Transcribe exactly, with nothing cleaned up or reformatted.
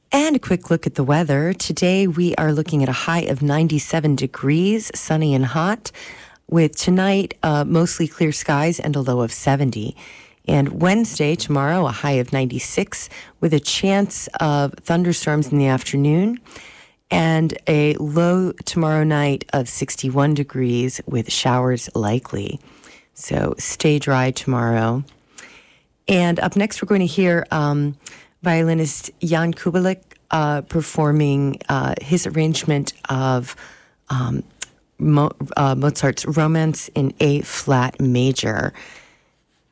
And a quick look at the weather. Today we are looking at a high of ninety-seven degrees, sunny and hot, with tonight uh, mostly clear skies and a low of seventy. And Wednesday, tomorrow, a high of ninety-six with a chance of thunderstorms in the afternoon, and a low tomorrow night of sixty-one degrees with showers likely. So stay dry tomorrow. And up next, we're going to hear um, violinist Jan Kubelik uh, performing uh, his arrangement of um, Mo- uh, Mozart's Romance in A flat major.